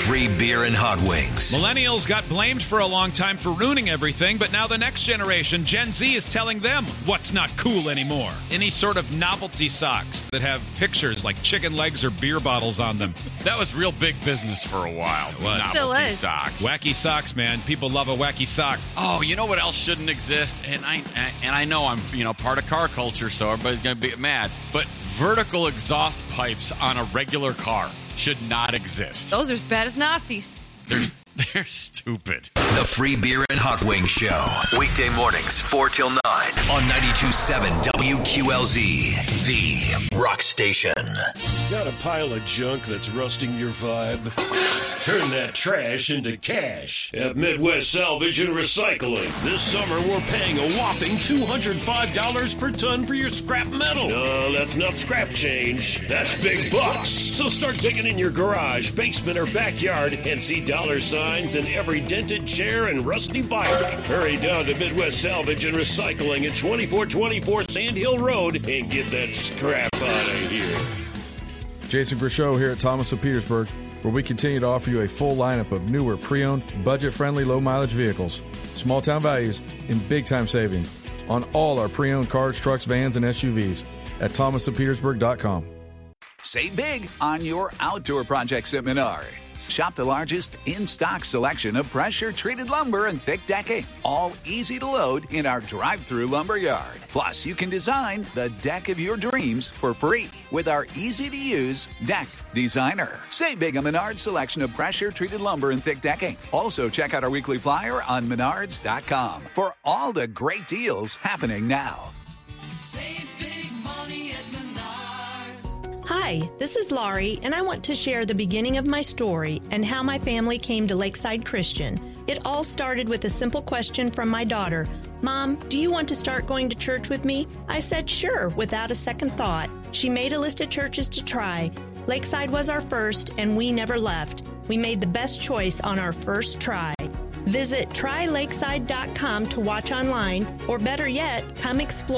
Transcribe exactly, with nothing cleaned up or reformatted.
Free beer and hot wings. Millennials got blamed for a long time for ruining everything, but now the next generation, Gen Z, is telling them what's not cool anymore. Any sort of novelty socks that have pictures like chicken legs or beer bottles on them. That was real big business for a while. It was. Novelty Still is. socks. Wacky socks, man. People love a wacky sock. Oh, you know what else shouldn't exist? And I and I know I'm you know part of car culture, so everybody's going to be mad. But vertical exhaust pipes on a regular car should not exist. Those are as bad as Nazis. They're they're stupid. The Free Beer and Hot Wings Show. Weekday mornings, four till nine on ninety-two point seven W Q L Z, the rock station. Got a pile of junk that's rusting your vibe? Turn that trash into cash at Midwest Salvage and Recycling. This summer, we're paying a whopping two hundred five dollars per ton for your scrap metal. No, that's not scrap change. That's big bucks. So start digging in your garage, basement, or backyard and see dollar signs in every dented chair and rusty bike. Hurry down to Midwest Salvage and Recycling at twenty-four twenty-four Sand Hill Road and get that scrap out of here. Jason Grishow here at Thomas of Petersburg, where we continue to offer you a full lineup of newer, pre-owned, budget-friendly, low-mileage vehicles. Small-town values and big-time savings on all our pre-owned cars, trucks, vans, and S U Vs at thomas of petersburg dot com. Save big on your outdoor projects at Menards. Shop the largest in-stock selection of pressure-treated lumber and thick decking, all easy to load in our drive-through lumber yard. Plus, you can design the deck of your dreams for free with our easy-to-use Deck Designer. Save big on Menards' selection of pressure-treated lumber and thick decking. Also, check out our weekly flyer on menards dot com for all the great deals happening now. Save big money at Menards. Hi, this is Laurie, and I want to share the beginning of my story and how my family came to Lakeside Christian. It all started with a simple question from my daughter. Mom, do you want to start going to church with me? I said sure, without a second thought. She made a list of churches to try. Lakeside was our first, and we never left. We made the best choice on our first try. Visit try lakeside dot com to watch online, or better yet, come explore